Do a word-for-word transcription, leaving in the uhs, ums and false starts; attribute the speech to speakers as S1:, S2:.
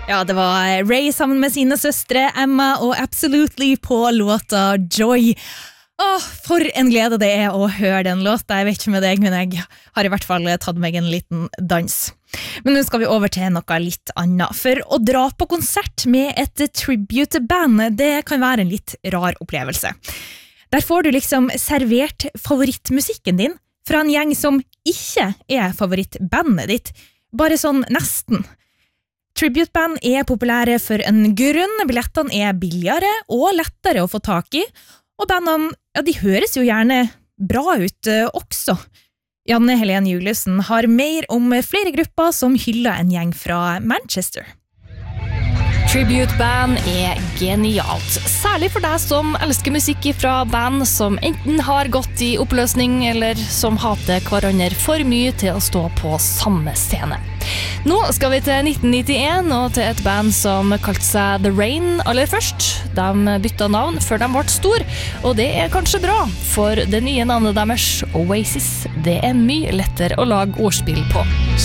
S1: Ja, det var Ray sammen med sine søstre Emma og Absolutely på låta Joy. Åh, for en glede det er å høre den låta. Jeg vet ikke med deg, men jeg har i hvert fall tatt meg en liten dans. Men nå skal vi over til noe litt annet. For å dra på konsert med et tribute-band, det kan være en litt rar opplevelse. Der får du liksom servert favorittmusikken din fra en gjeng som ikke er favorittbandet ditt, bare sånn nesten. Tribute-band er populære for en grunn, billettene er billigere og lettere å få tak i, og bandene, ja, de høres jo gjerne bra ut uh, også. Janne Helene Juliussen har mer om flere grupper som hyller en gjeng fra Manchester.
S2: Tribute-band er genialt, særlig for deg som elsker musikk fra band som enten har gått i oppløsning eller som hater hverandre for mye til å stå på samme scene. Nå skal vi til nitten nittien og til et band som kalte seg The Rain aller først. De bytta navn før de ble stor, og det er kanskje bra, for det nye navnet deres, Oasis, det er mye lettere å lage ordspill på.